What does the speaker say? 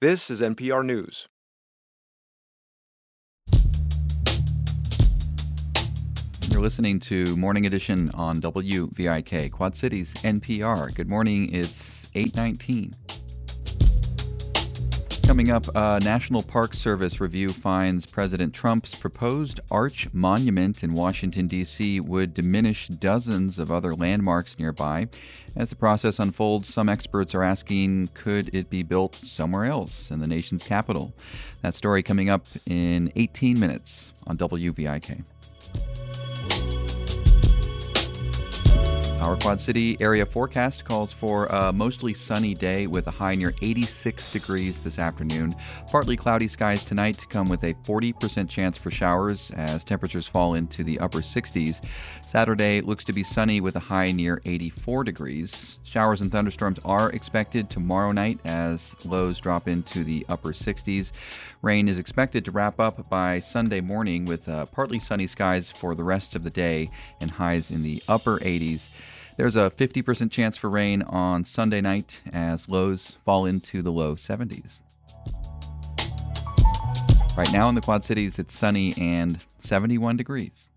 This is NPR News. You're listening to Morning Edition on WVIK, Quad Cities, NPR. Good morning, it's 8:19. Coming up, National Park Service review finds President Trump's proposed arch monument in Washington, D.C. would diminish dozens of other landmarks nearby. As the process unfolds, some experts are asking, could it be built somewhere else in the nation's capital? That story coming up in 18 minutes on WVIK. Our Quad City area forecast calls for a mostly sunny day with a high near 86 degrees this afternoon. Partly cloudy skies tonight to come with a 40% chance for showers as temperatures fall into the upper 60s. Saturday looks to be sunny with a high near 84 degrees. Showers and thunderstorms are expected tomorrow night as lows drop into the upper 60s. Rain is expected to wrap up by Sunday morning with partly sunny skies for the rest of the day and highs in the upper 80s. There's a 50% chance for rain on Sunday night as lows fall into the low 70s. Right now in the Quad Cities, it's sunny and 71 degrees.